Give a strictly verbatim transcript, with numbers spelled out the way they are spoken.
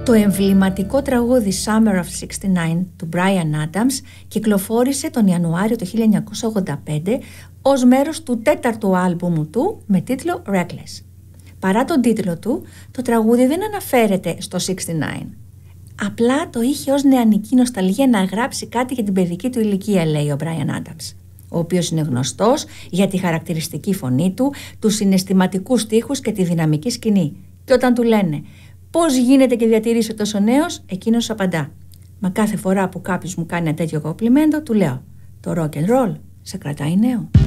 Το εμβληματικό τραγούδι Summer of εξήντα εννιά του Bryan Adams κυκλοφόρησε τον Ιανουάριο του χίλια εννιακόσια ογδόντα πέντε ως μέρος του τέταρτου άλμπουμου του με τίτλο Reckless. Παρά τον τίτλο του, το τραγούδι δεν αναφέρεται στο εξήντα εννιά. Απλά το είχε ως νεανική νοσταλγία να γράψει κάτι για την παιδική του ηλικία, λέει ο Bryan Adams, ο οποίος είναι γνωστός για τη χαρακτηριστική φωνή του, τους συναισθηματικούς στίχους και τη δυναμική σκηνή. Και όταν του λένε πώς γίνεται και διατηρείσαι τόσο νέος, εκείνος απαντά. Μα κάθε φορά που κάποιος μου κάνει ένα τέτοιο κομπλιμέντο, του λέω: το rock and roll σε κρατάει νέο.